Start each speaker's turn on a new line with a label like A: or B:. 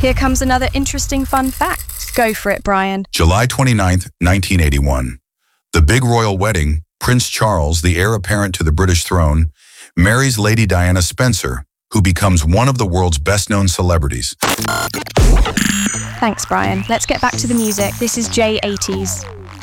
A: Here comes another interesting fun fact. Go for it, Brian.
B: July 29th, 1981. The big royal wedding, Prince Charles, the heir apparent to the British throne, marries Lady Diana Spencer, who becomes one of the world's best-known celebrities.
A: Thanks, Brian. Let's get back to the music. This is J80s.